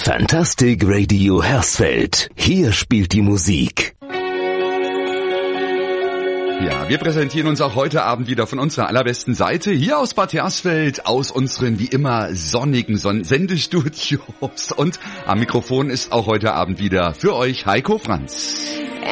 Fantastic Radio Hersfeld. Hier spielt die Musik. Ja, wir präsentieren uns auch heute Abend wieder von unserer allerbesten Seite, hier aus Bad Hersfeld, aus unseren wie immer sonnigen Sendestudios. Und am Mikrofon ist auch heute Abend wieder für euch Heiko Franz.